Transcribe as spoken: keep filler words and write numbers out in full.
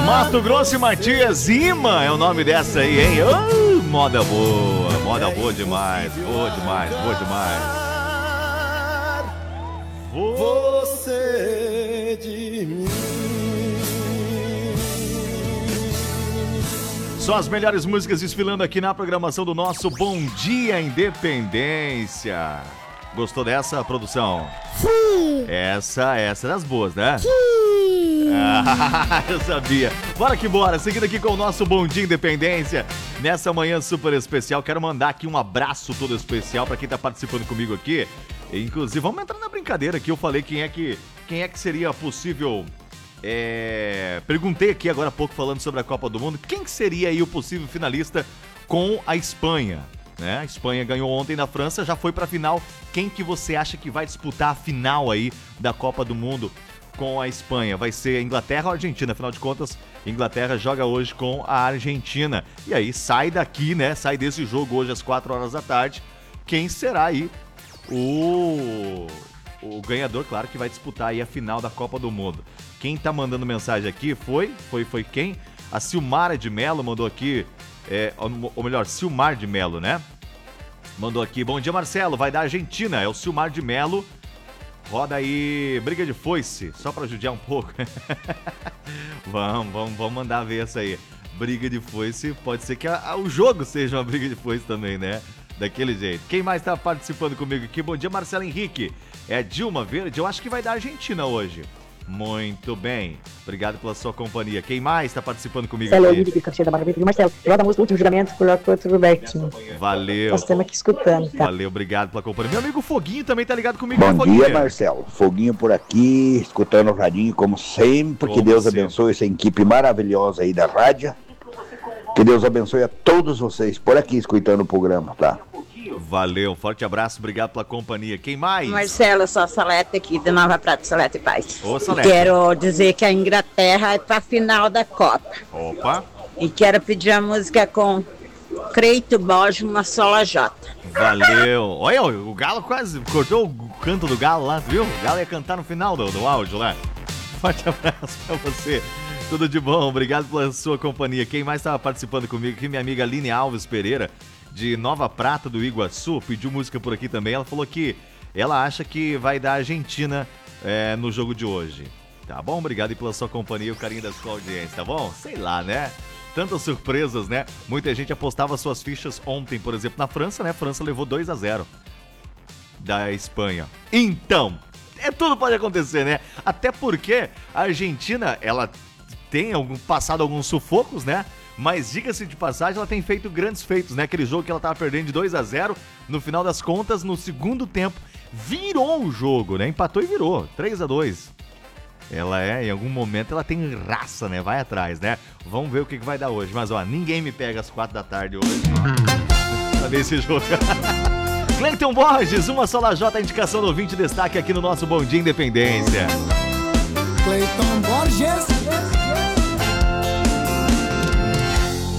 Mato Grosso e Matias, Ima é o nome dessa aí, hein? Oh, moda boa, moda boa demais, boa demais, boa demais. Você de mim. Só as melhores músicas desfilando aqui na programação do nosso Bom Dia Independência. Gostou dessa, produção? Sim. Essa, essa é das boas, né? Sim. Ah, eu sabia. Bora que bora, seguindo aqui com o nosso Bom Dia Independência. Nessa manhã super especial, quero mandar aqui um abraço todo especial para quem tá participando comigo aqui. Inclusive, vamos entrar na brincadeira aqui. Eu falei quem é que, quem é que seria possível... É... Perguntei aqui agora há pouco falando sobre a Copa do Mundo. Quem que seria aí o possível finalista com a Espanha? Né? A Espanha ganhou ontem na França, já foi pra final. Quem que você acha que vai disputar a final aí da Copa do Mundo com a Espanha? Vai ser a Inglaterra ou a Argentina? Afinal de contas, Inglaterra joga hoje com a Argentina. E aí sai daqui, né? Sai desse jogo hoje às quatro horas da tarde. Quem será aí o... o ganhador, claro, que vai disputar aí a final da Copa do Mundo. Quem tá mandando mensagem aqui foi, foi, foi quem? A Silmara de Melo mandou aqui, é, ou melhor, Silmar de Melo, né? Mandou aqui, bom dia Marcelo, vai da Argentina, é o Silmar de Melo. Roda aí, briga de foice, só pra judiar um pouco. vamos, vamos, vamos mandar ver essa aí. Briga de foice, pode ser que a, a, o jogo seja uma briga de foice também, né? Daquele jeito. Quem mais tá participando comigo aqui? Bom dia Marcelo Henrique. É Dilma Verde, eu acho que vai da Argentina hoje. Muito bem, obrigado pela sua companhia. Quem mais está participando comigo Marcelo, aqui? Lírica, Cantinha da Maravilha. Marcelo, joga a música do Último Juramento, coloca outro Robertinho. Valeu. Nós estamos aqui escutando, tá? Valeu, obrigado pela companhia. Meu amigo Foguinho também tá ligado comigo. Bom Foguinho. dia, Marcelo. Foguinho por aqui, escutando o radinho, como sempre. Como que Deus sempre. abençoe essa equipe maravilhosa aí da rádio. Que Deus abençoe a todos vocês por aqui, escutando o programa, tá? Valeu, forte abraço, obrigado pela companhia. Quem mais? Marcelo, eu sou a Salete aqui de Nova Prata, Salete Paz. Ô, Salete. Quero dizer que a Inglaterra é para a final da Copa. Opa. E quero pedir a música com Creito Borges, uma sola J. Valeu. Olha, o Galo quase cortou o canto do Galo lá, viu? O Galo ia cantar no final do, do áudio lá. Forte abraço pra você. Tudo de bom, obrigado pela sua companhia. Quem mais estava participando comigo aqui? Minha amiga Aline Alves Pereira, de Nova Prata do Iguaçu, pediu música por aqui também. Ela falou que ela acha que vai dar Argentina é, no jogo de hoje. Tá bom? Obrigado pela sua companhia e o carinho da sua audiência, tá bom? Sei lá, né? Tantas surpresas, né? Muita gente apostava suas fichas ontem, por exemplo, na França, né? A França levou dois a zero da Espanha. Então, é, tudo pode acontecer, né? Até porque a Argentina, ela tem algum, passado alguns sufocos, né? Mas, diga-se de passagem, ela tem feito grandes feitos, né? Aquele jogo que ela tava perdendo de dois a zero, no final das contas, no segundo tempo, virou o jogo, né? Empatou e virou, três a dois. Ela é, em algum momento, ela tem raça, né? Vai atrás, né? Vamos ver o que, que vai dar hoje. Mas, ó, ninguém me pega às quatro da tarde hoje pra ver esse jogo. Cleiton Borges, uma sola J, indicação do ouvinte, destaque aqui no nosso Bom Dia Independência. Cleiton Borges.